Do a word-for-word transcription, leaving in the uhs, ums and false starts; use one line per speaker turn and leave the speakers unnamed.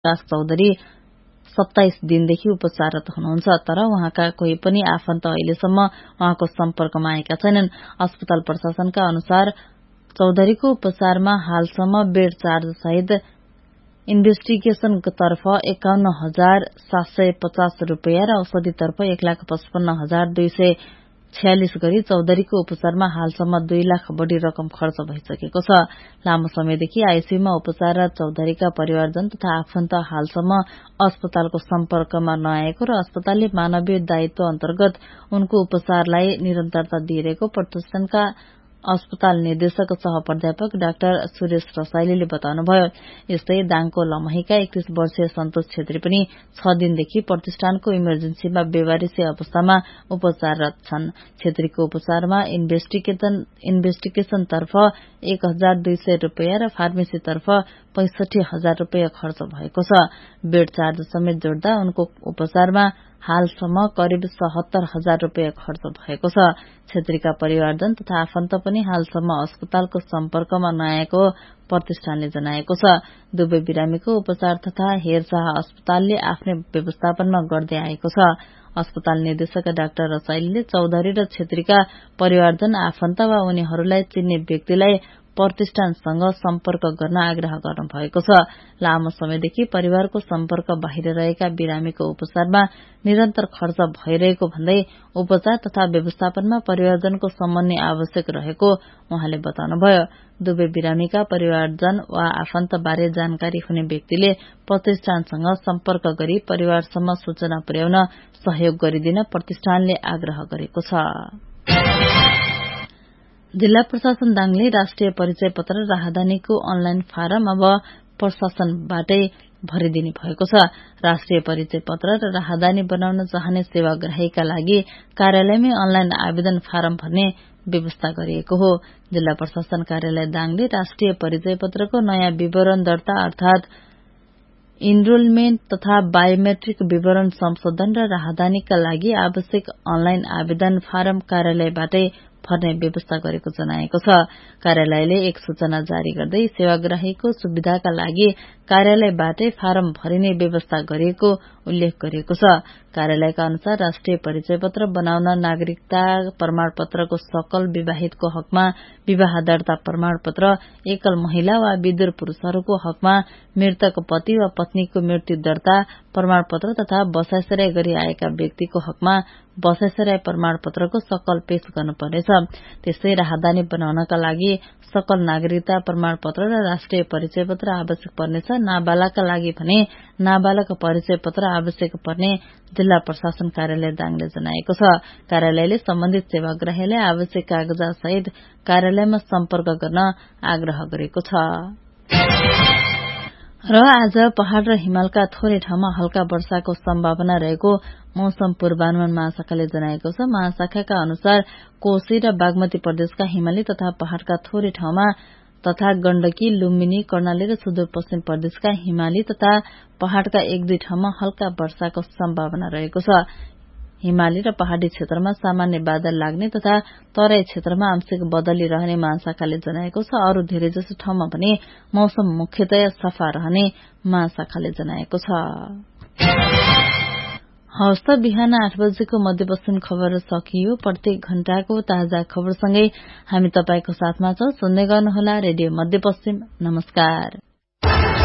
प्रकाश चौधरी सत्ताइस दिनदेखि उपचाररत हुनुहुन्छ, तर उहाँका कोही पनि आफन्त अहिलेसम्म उहाँको सम्पर्कमा आएका छैनन्। अस्पताल प्रशासनका अनुसार चौधरीको उपचारमा हालसम्म बेड चार्ज सहित इन्भेस्टिगेशन तर्फ एकाउन्न हजार सात सय पचास रूपियाँ र औषधितर्फ एक लाख पचपन्न हजार दुई सय छयालिस गरी चौधरीको उपचारमा हालसम्म दुई लाख बढ़ी रकम खर्च भइसकेको छ। लामो समयदेखि आईसीयूमा उपचाररत चौधरीका परिवारजन तथा आफन्त हालसम्म अस्पतालको सम्पर्कमा नआएको र अस्पतालले मानवीय दायित्व अन्तर्गत उनको उपचारलाई निरन्तरता दिइरहेको प्रतिष्ठानका अस्पताल निर्देशक सह प्राध्यापक डाक्टर सुरेश रसाइलीले बताउनुभयो। यस्तै दाङको लमहीका एकतीस वर्षीय सन्तोष छेत्री पनि छ दिनदेखि प्रतिष्ठानको इमर्जेन्सीमा बेवारिसे अवस्थामा उपचाररत छन्। छेत्रीको उपचारमा इन्भेस्टिगेशन इन्भेस्टिगेशन तर्फ एक हजार दुई सय रूपियाँ र फार्मेसीतर्फ पैंसठी हजार रूपियाँ खर्च भएको छ। बेड चार्ज समेत जोड्दा उनको उपचारमा हालसम्म करिब सत्तर हजार रूपियाँ खर्च भएको छ। छेत्रीका परिवारजन तथा आफन्त पनि हालसम्म अस्पतालको सम्पर्कमा नआएको प्रतिष्ठानले जनाएको छ। दुवै बिरामीको उपचार तथा हेरचाह अस्पतालले आफ्नै व्यवस्थापनमा गर्दै आएको छ। अस्पताल निर्देशक डाक्टर रसाइलीले चौधरी र छेत्रीका परिवारजन आफन्त वा उनीहरूलाई चिन्ने व्यक्तिलाई प्रतिष्ठानसँग सम्पर्क गर्न आग्रह गर्नु भएको छ। लामो समयदेखि परिवारको सम्पर्क बाहिर रहेका बिरामीको उपचारमा निरन्तर खर्च भइरहेको भन्दै उपचार तथा व्यवस्थापनमा परिवारजनको समन्वय आवश्यक रहेको उहाँले बताउनुभयो। दुवै बिरामीका परिवारजन वा आफन्त बारे जानकारी हुने व्यक्तिले प्रतिष्ठानसँग सम्पर्क गरी परिवारसम्म सूचना पुर्याउन सहयोग गरिदिन प्रतिष्ठानले आग्रह गरेको छ। जिल्ला प्रशासन दाङले राष्ट्रिय परिचय पत्र राहदानीको अनलाइन फारम अब प्रशासनबाटै भरिदिने भएको छ। राष्ट्रिय परिचय पत्र र राहदानी बनाउन चाहने सेवाग्राहीका लागि कार्यालयमै अनलाइन आवेदन फारम भर्ने व्यवस्था गरिएको हो। जिल्ला प्रशासन कार्यालय दाङले राष्ट्रिय परिचय पत्रको नयाँ विवरण दर्ता अर्थात इनरोलमेन्ट तथा बायोमेट्रिक विवरण संशोधन र राहदानीका लागि आवश्यक अनलाइन आवेदन फारम कार्यालयबाटै भर्ने व्यवस्था गरेको जनाएको छ। कार्यालयले एक सूचना जारी गर्दै सेवाग्राहीको सुविधाका लागि कार्यालयबाटै फारम भरिने व्यवस्था गरिएको उल्लेख गरिएको छ। कार्यालयका अनुसार राष्ट्रिय परिचय पत्र बनाउन नागरिकता प्रमाणपत्रको सकल विवाहितको हकमा विवाह दर्ता प्रमाणपत्र, एकल महिला वा विधुर पुरूषहरूको हकमा मृतक पति वा पत्नीको मृत्यु दर्ता प्रमाणपत्र तथा बसाइसराई गरी आएका व्यक्तिको हकमा बसाइसराई प्रमाणपत्रको सकल पेश गर्नुपर्नेछ। त्यस्तै राहदानी बनाउनका लागि सकल नागरिकता प्रमाणपत्र र राष्ट्रिय परिचय पत्र आवश्यक पर्नेछ। नाबालकका लागि भने नाबालक परिचय पत्र आवश्यक पर्ने जिल्ला प्रशासन कार्यालय दाङले जनाएको छ। कार्यालयले सम्बन्धित सेवाग्राहीलाई आवश्यक कागजात सहित कार्यालयमा सम्पर्क गर्न आग्रह गरेको छ। र आज पहाड़ र हिमालका थोरै ठाउँमा हल्का वर्षाको सम्भावना रहेको मौसम पूर्वानुमान महाशाखाले जनाएको छ। महाशाखाका अनुसार कोशी र बागमती प्रदेशका हिमाली तथा पहाड़का थोरै ठाउँमा तथा गण्डकी, लुम्बिनी, कर्णाली र सुदूरपश्चिम प्रदेशका हिमाली तथा पहाड़का एक दुई ठाउँमा हल्का वर्षाको सम्भावना रहेको छ। हिमाली र पहाड़ी क्षेत्रमा सामान्य बादल लाग्ने तथा तराई क्षेत्रमा आंशिक बदली रहने महाशाखाले जनाएको छ। अरू धेरैजसो ठाउँमा भने मौसम मुख्यतया सफा रहने महाशाखाले जनाएको छ। हवस् त बिहान आठ बजेको मध्यपश्चिम खबर सकियो। प्रत्येक घण्टाको ताजा खबरसँगै हामी तपाईको साथमा छौं। सुन्दै गर्नुहोला रेडियो मध्यपश्चिम। नमस्कार।